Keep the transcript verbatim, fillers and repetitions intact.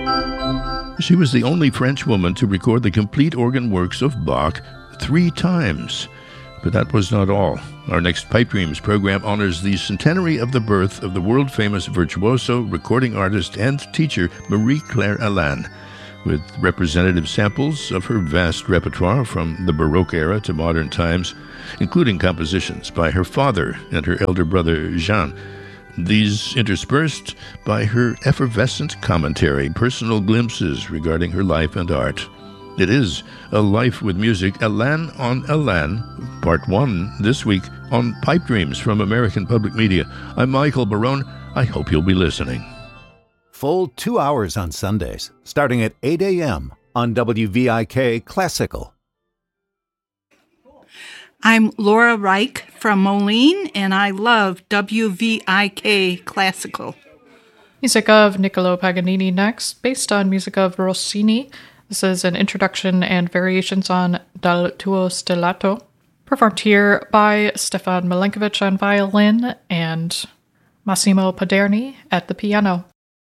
She was the only French woman to record the complete organ works of Bach three times. But that was not all. Our next Pipe Dreams program honors the centenary of the birth of the world-famous virtuoso, recording artist, and teacher Marie-Claire Alain, with representative samples of her vast repertoire from the Baroque era to modern times, including compositions by her father and her elder brother Jean. These interspersed by her effervescent commentary, personal glimpses regarding her life and art. It is A Life with Music, Alain on Alain, Part one, this week on Pipe Dreams from American Public Media. I'm Michael Barone. I hope you'll be listening. Full two hours on Sundays, starting at eight a.m. on W V I K Classical. I'm Laura Reich from Moline, and I love W V I K Classical. Music of Niccolo Paganini next, based on music of Rossini. This is an introduction and variations on Dal tuo stellato, performed here by Stefan Milenkovic on violin and Massimo Paderni at the piano.